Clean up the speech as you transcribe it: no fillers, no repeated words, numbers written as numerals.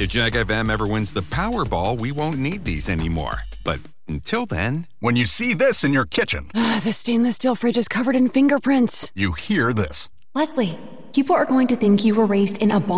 If Jack FM ever wins the Powerball, we won't need these anymore. But until then... When you see this in your kitchen... The stainless steel fridge is covered in fingerprints. You hear this. Leslie, people are going to think you were raised in a barn.